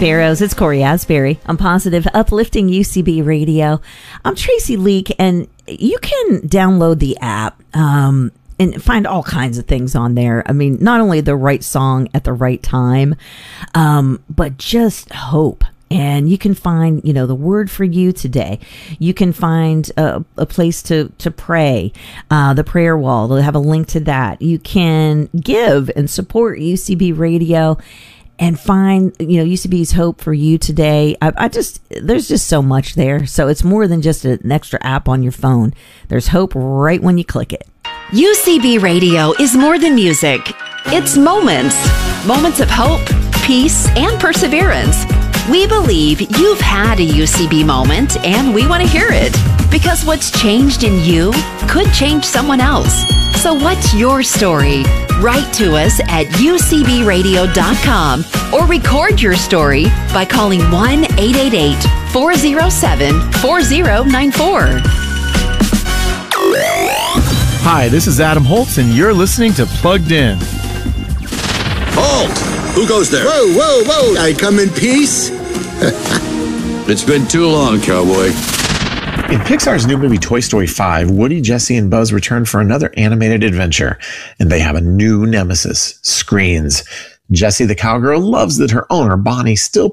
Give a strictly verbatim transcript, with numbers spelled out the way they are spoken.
Sparrows. It's Corey Asbury on Positive Uplifting U C B Radio. I'm Tracy Leak, and you can download the app um, and find all kinds of things on there. I mean, not only the right song at the right time, um, but just hope. And you can find, you know, the word for you today. You can find a, a place to, to pray, uh, the prayer wall. They'll have a link to that. You can give and support U C B Radio and find, you know, U C B's hope for you today. I, I just, there's just so much there. So it's more than just an extra app on your phone. There's hope right when you click it. U C B Radio is more than music. It's moments. Moments of hope, peace, and perseverance. We believe you've had a U C B moment, and we want to hear it. Because what's changed in you could change someone else. So what's your story? Write to us at U C B radio dot com or record your story by calling one eight eight eight, four oh seven, four oh nine four. Hi, this is Adam Holtz, and you're listening to Plugged In. Halt! Who goes there? Whoa, whoa, whoa! I come in peace? It's been too long, cowboy. In Pixar's new movie Toy Story five, Woody, Jesse, and Buzz return for another animated adventure, and they have a new nemesis, screens. Jessie the cowgirl loves that her owner, Bonnie, still